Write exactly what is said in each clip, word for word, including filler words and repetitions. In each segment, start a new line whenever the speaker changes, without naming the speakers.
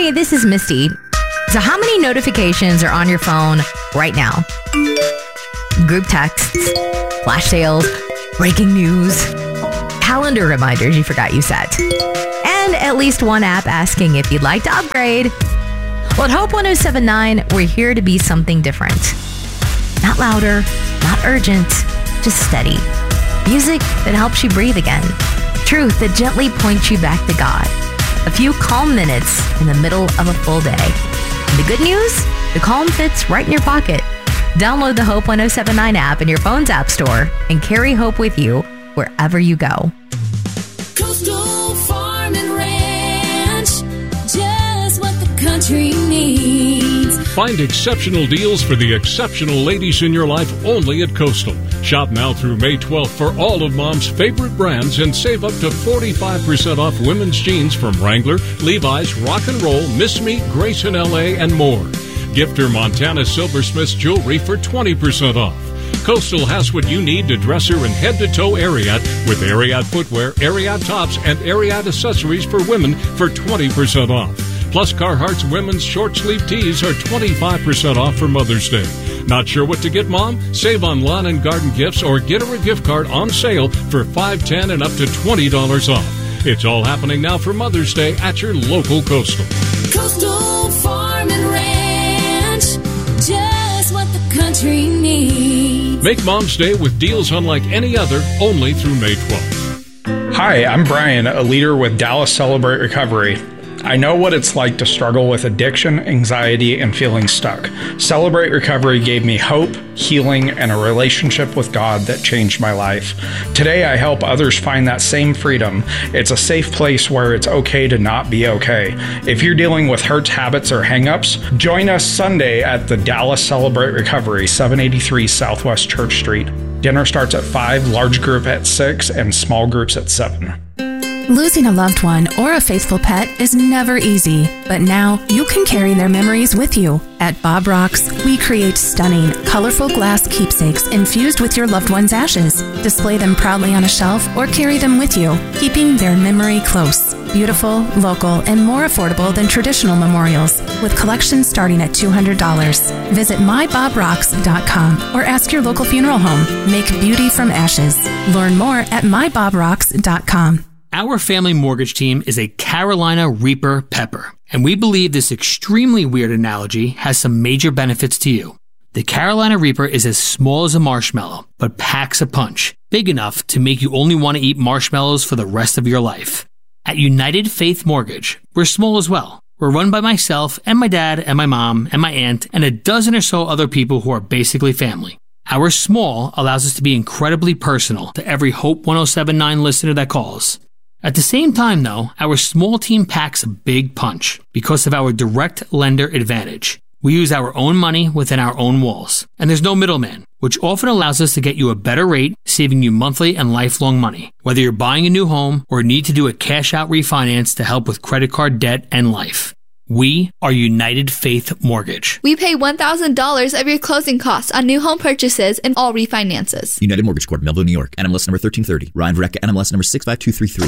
Hey, this is Misty. So how many notifications are on your phone right now? Group texts, flash sales, breaking news, calendar reminders you forgot you set, and at least one app asking if you'd like to upgrade. Well, at Hope one oh seven point nine, we're here to be something different. Not louder, not urgent, just steady. Music that helps you breathe again. Truth that gently points you back to God. A few calm minutes in the middle of a full day. And the good news? The calm fits right in your pocket. Download the Hope one oh seven point nine app in your phone's app store and carry Hope with you wherever you go.
Coastal Farm and Ranch, just what the country needs.
Find exceptional deals for the exceptional ladies in your life only at Coastal. Shop now through May twelfth for all of Mom's favorite brands and save up to forty-five percent off women's jeans from Wrangler, Levi's, Rock and Roll, Miss Me, Grayson L A, and more. Gift her Montana Silversmiths jewelry for twenty percent off. Coastal has what you need to dress her in head-to-toe Ariat with Ariat footwear, Ariat tops, and Ariat accessories for women for twenty percent off. Plus, Carhartt's women's short-sleeve tees are twenty-five percent off for Mother's Day. Not sure what to get Mom? Save on lawn and garden gifts or get her a gift card on sale for five dollars, ten dollars, and up to twenty dollars off. It's all happening now for Mother's Day at your local Coastal.
Coastal Farm and Ranch, just what the country needs.
Make Mom's Day with deals unlike any other, only through May twelfth.
Hi, I'm Brian, a leader with Dallas Celebrate Recovery. I know what it's like to struggle with addiction, anxiety, and feeling stuck. Celebrate Recovery gave me hope, healing, and a relationship with God that changed my life. Today, I help others find that same freedom. It's a safe place where it's okay to not be okay. If you're dealing with hurts, habits, or hang-ups, join us Sunday at the Dallas Celebrate Recovery, seven eighty-three Southwest Church Street. Dinner starts at five, large group at six, and small groups at seven.
Losing a loved one or a faithful pet is never easy, but now you can carry their memories with you. At Bob Rocks, we create stunning, colorful glass keepsakes infused with your loved one's ashes. Display them proudly on a shelf or carry them with you, keeping their memory close. Beautiful, local, and more affordable than traditional memorials, with collections starting at two hundred dollars. Visit my bob rocks dot com or ask your local funeral home. Make beauty from ashes. Learn more at my bob rocks dot com.
Our family mortgage team is a Carolina Reaper Pepper, and we believe this extremely weird analogy has some major benefits to you. The Carolina Reaper is as small as a marshmallow, but packs a punch, big enough to make you only want to eat marshmallows for the rest of your life. At United Faith Mortgage, we're small as well. We're run by myself and my dad and my mom and my aunt and a dozen or so other people who are basically family. Our small allows us to be incredibly personal to every Hope one oh seven point nine listener that calls. At the same time, though, our small team packs a big punch because of our direct lender advantage. We use our own money within our own walls, and there's no middleman, which often allows us to get you a better rate, saving you monthly and lifelong money, whether you're buying a new home or need to do a cash-out refinance to help with credit card debt and life. We are United Faith Mortgage.
We pay one thousand dollars of your closing costs on new home purchases and all refinances.
United Mortgage Corp, Melville, New York. N M L S number thirteen thirty. Ryan Verrecka, N M L S number six five two three three.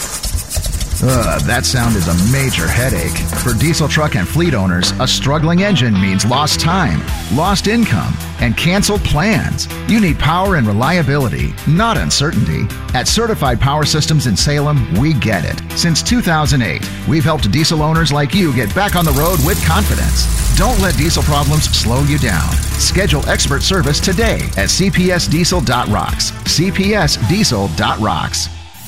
Ugh, that sound is a major headache. For diesel truck and fleet owners, a struggling engine means lost time, lost income, and canceled plans. You need power and reliability, not uncertainty. At Certified Power Systems in Salem, we get it. Since two thousand eight, we've helped diesel owners like you get back on the road with confidence. Don't let diesel problems slow you down. Schedule expert service today at c p s diesel dot rocks. c p s diesel dot rocks.